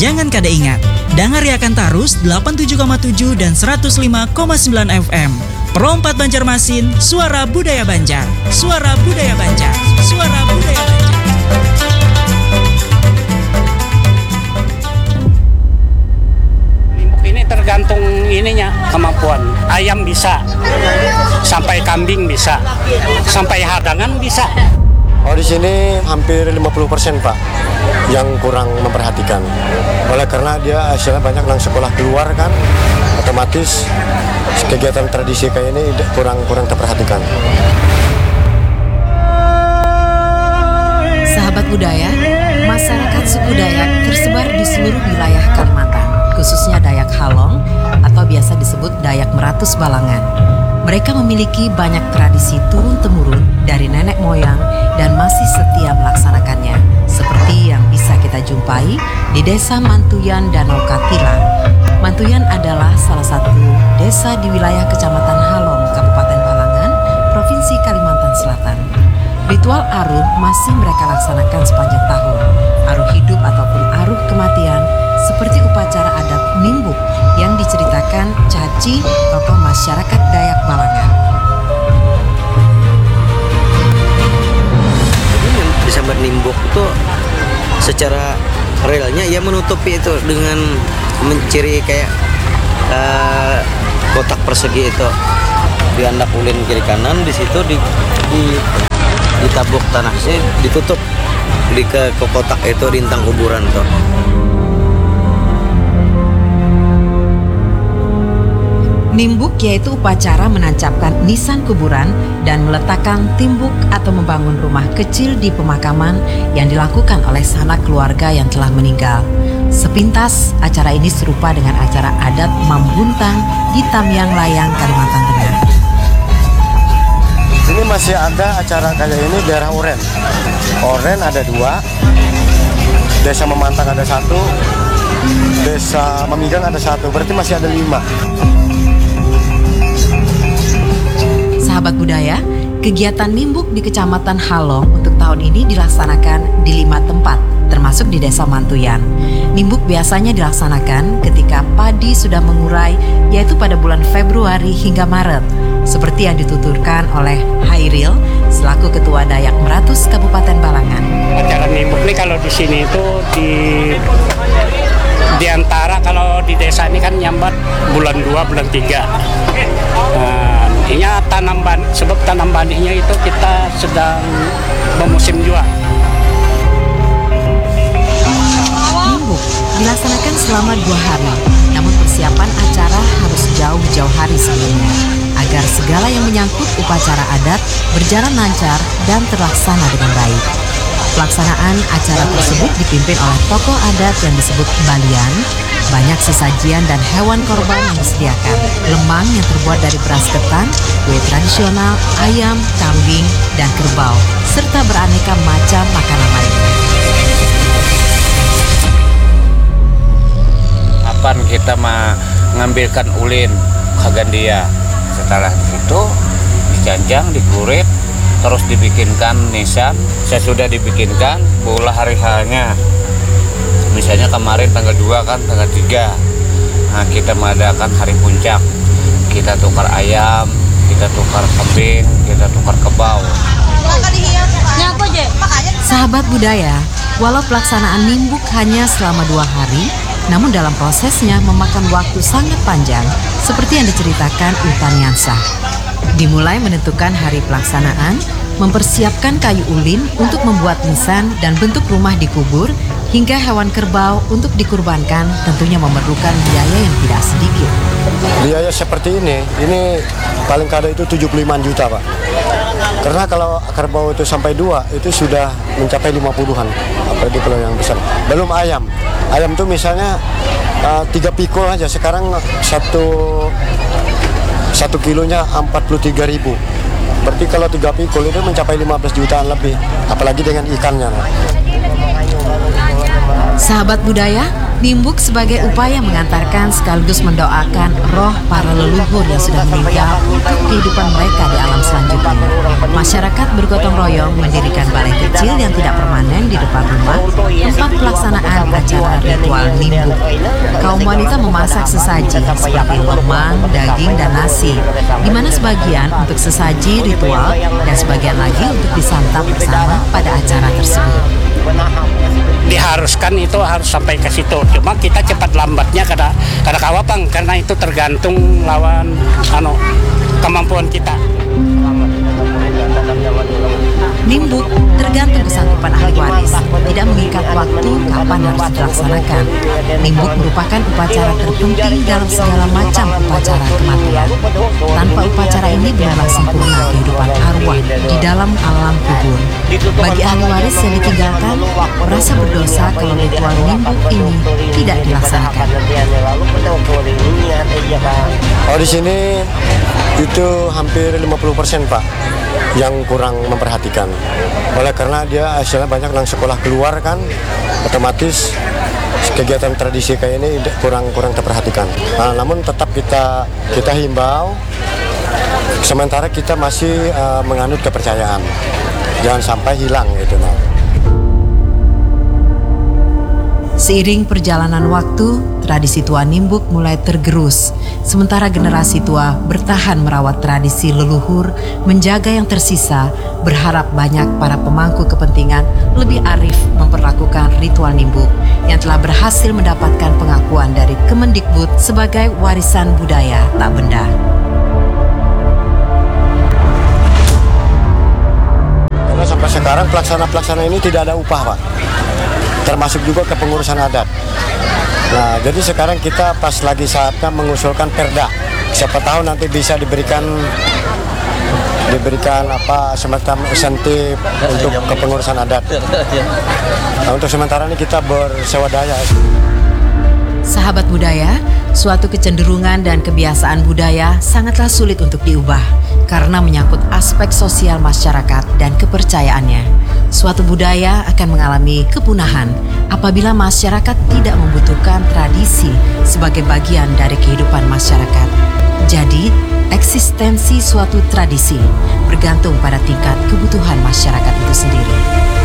Jangan kada ingat, dengar Yakan Tarus 87,7 dan 105,9 FM. Pro 4 Banjarmasin, suara budaya Banjar. Suara budaya Banjar. Suara budaya Banjar. Nimbuk ini tergantung ininya, kemampuan. Ayam bisa, sampai kambing bisa, sampai hadangan bisa. Oh, di sini hampir 50% Pak yang kurang memperhatikan. Oleh karena dia hasilnya banyak yang sekolah keluar kan, otomatis kegiatan tradisi kayak ini kurang terperhatikan. Sahabat budaya, masyarakat suku Dayak tersebar di seluruh wilayah Kalimantan, khususnya Dayak Halong atau biasa disebut Dayak Meratus Balangan. Mereka memiliki banyak tradisi turun-temurun dari nenek moyang dan masih setia melaksanakannya, seperti yang bisa kita jumpai di Desa Mantuyan Danau Katila. Mantuyan adalah salah satu desa di wilayah Kecamatan Halong, Kabupaten Balangan, Provinsi Kalimantan Selatan. Ritual aruh masih mereka laksanakan sepanjang tahun. Aruh hidup ataupun aruh kematian seperti upacara adat Nimbuk yang diceritakan Caci, tokoh masyarakat Dayak Balangan. Sambat Nimbuk itu secara realnya ia menutupi itu dengan menciri kayak kotak persegi itu di andak ulin kiri kanan, di situ ditabuk tanah sih ditutup di ke kotak itu rintang kuburan tuh. Nimbuk yaitu upacara menancapkan nisan kuburan dan meletakkan timbuk atau membangun rumah kecil di pemakaman yang dilakukan oleh sanak keluarga yang telah meninggal. Sepintas, acara ini serupa dengan acara adat Mambuntang di Tamyang Layang, Kalimantan Tengah. Ini masih ada acara kayak ini daerah Oren. Oren ada 2, Desa Memantang ada 1, Desa Memigang ada 1, berarti masih ada 5. Sahabat budaya, kegiatan Nimbuk di Kecamatan Halong untuk tahun ini dilaksanakan di 5 tempat, termasuk di Desa Mantuyan. Nimbuk biasanya dilaksanakan ketika padi sudah mengurai, yaitu pada bulan Februari hingga Maret, seperti yang dituturkan oleh Hairil selaku Ketua Dayak Meratus Kabupaten Balangan. Acara Nimbuk ini kalau di sini itu di antara kalau di desa ini kan nyambat bulan 2, bulan 3. Intinya sebab tanam banihnya itu kita sedang memusim juga. Nimbuk dilaksanakan selama 2 hari, namun persiapan acara harus jauh-jauh hari sebelumnya, agar segala yang menyangkut upacara adat berjalan lancar dan terlaksana dengan baik. Pelaksanaan acara tersebut dipimpin oleh tokoh adat yang disebut Balian. Banyak sesajian dan hewan korban yang disediakan. Lemang yang terbuat dari beras ketan, kue tradisional, ayam, kambing, dan kerbau, serta beraneka macam makanan lainnya. Kapan kita mengambilkan ulin kagandia. Setelah itu dijanjang, dikurit, terus dibikinkan nisan. Sesudah dibikinkan bola hari hanya. Misalnya kemarin tanggal 2 kan, tanggal 3. Nah, kita mengadakan hari puncak. Kita tukar ayam, kita tukar kambing, kita tukar kebau. Sahabat budaya, walau pelaksanaan Nimbuk hanya selama 2 hari, namun dalam prosesnya memakan waktu sangat panjang, seperti yang diceritakan Utan Yansah. Dimulai menentukan hari pelaksanaan, mempersiapkan kayu ulin untuk membuat nisan dan bentuk rumah dikubur, hingga hewan kerbau untuk dikurbankan tentunya memerlukan biaya yang tidak sedikit. Biaya seperti ini paling kada itu 75 juta Pak. Karena kalau kerbau itu sampai 2, itu sudah mencapai 50-an, apalagi kalau yang besar. Belum ayam. Ayam itu misalnya 3 pikul aja, sekarang 1 kilonya 43.000. Berarti kalau 3 pikul itu mencapai 15 jutaan lebih, apalagi dengan ikannya. Sahabat budaya, Nimbuk sebagai upaya mengantarkan sekaligus mendoakan roh para leluhur yang sudah meninggal untuk kehidupan mereka di alam selanjutnya. Masyarakat bergotong royong mendirikan balai kecil yang tidak permanen di depan rumah, tempat pelaksanaan acara ritual ritual nimbuk. Kaum wanita memasak sesaji seperti lemang, daging, dan nasi, di mana sebagian untuk sesaji ritual dan sebagian lagi untuk disantap bersama pada acara tersebut. Diharuskan itu harus sampai ke situ. Cuma kita cepat lambatnya kada kawapang karena itu tergantung lawan kemampuan kita. Nimbuk tergantung kesanggupan ahli waris, tidak mengikat waktu kapan harus dilaksanakan. Nimbuk merupakan upacara terpenting dalam segala macam upacara kematian. Tanpa upacara ini bukanlah sempurna kehidupan arwah di dalam alam kubur. Bagi ahli waris yang ditinggalkan, merasa berdosa kalau ritual nimbuk ini tidak dilaksanakan. Oh, di sini itu hampir 50% Pak yang kurang memperhatikan. Oleh karena dia hasilnya banyak yang sekolah keluar kan, otomatis kegiatan tradisi kayak ini kurang terperhatikan. Nah, namun tetap kita himbau, sementara kita masih menganut kepercayaan, jangan sampai hilang gitu. Seiring perjalanan waktu, tradisi tua nimbuk mulai tergerus. Sementara generasi tua bertahan merawat tradisi leluhur, menjaga yang tersisa, berharap banyak para pemangku kepentingan lebih arif memperlakukan ritual nimbuk yang telah berhasil mendapatkan pengakuan dari Kemendikbud sebagai warisan budaya tak benda. Karena sampai sekarang pelaksana ini tidak ada upah Pak, termasuk juga kepengurusan adat. Nah, jadi sekarang kita pas lagi saatnya mengusulkan perda. Siapa tahu nanti bisa diberikan semacam insentif untuk kepengurusan adat. Nah, untuk sementara ini kita berswadaya. Sahabat budaya, suatu kecenderungan dan kebiasaan budaya sangatlah sulit untuk diubah karena menyangkut aspek sosial masyarakat dan kepercayaannya. Suatu budaya akan mengalami kepunahan apabila masyarakat tidak membutuhkan tradisi sebagai bagian dari kehidupan masyarakat. Jadi, eksistensi suatu tradisi bergantung pada tingkat kebutuhan masyarakat itu sendiri.